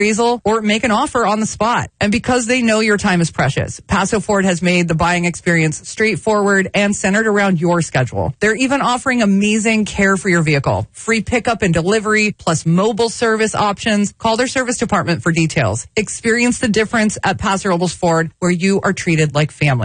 appraisal or make an offer on the spot. And because they know your time is precious, Paso Ford has made the buying experience straightforward and centered around your schedule. They're even offering amazing care for your vehicle, free pickup and delivery, plus mobile service options. Call their service department for details. Experience the difference at Paso Robles Ford, where you are treated like family.